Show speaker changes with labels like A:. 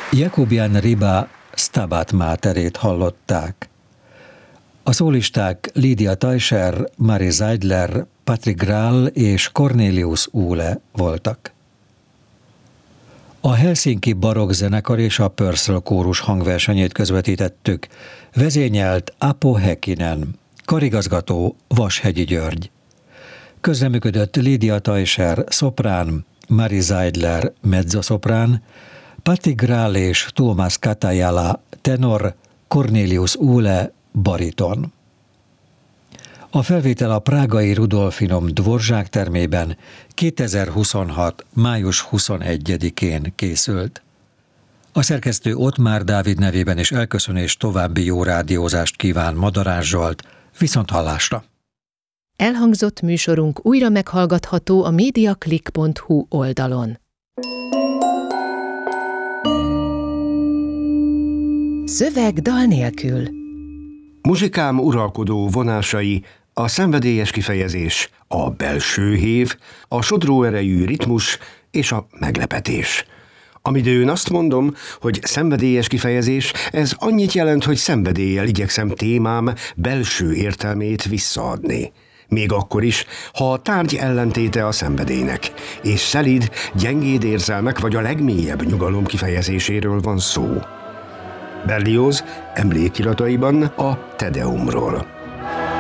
A: Jakubian Riba Stabat Materét hallották. A szólisták Lídia Tajser, Mari Zeidler, Patrick Grál és Cornelius Uhle voltak. A Helsinki Barokk Zenekar és a Purcell kórus hangversenyét közvetítettük, vezényelt Apo Häkkinen, karigazgató Vashegyi György. Közreműködött Lídia Tajser, szoprán, Mari Zeidler, mezzoszoprán, Patrick Grál és Tuomas Katajala, tenor, Cornelius Uhle, bariton. A felvétel a prágai Rudolfinum Dvorzsák termében 2026. május 21-én készült. A szerkesztő Ottmár Dávid nevében is elköszön és további jó rádiózást kíván Madarás Zsolt, viszonthallásra.
B: Elhangzott műsorunk újra meghallgatható a mediaclick.hu oldalon. Szöveg dal nélkül.
C: Muzsikám uralkodó vonásai, a szenvedélyes kifejezés, a belső hév, a sodró erejű ritmus és a meglepetés. Amidőn azt mondom, hogy szenvedélyes kifejezés, ez annyit jelent, hogy szenvedéllyel igyekszem témám belső értelmét visszaadni. Még akkor is, ha a tárgy ellentéte a szenvedélynek, és szelíd, gyengéd érzelmek vagy a legmélyebb nyugalom kifejezéséről van szó. Berlioz emlékirataiban a Te Deumról.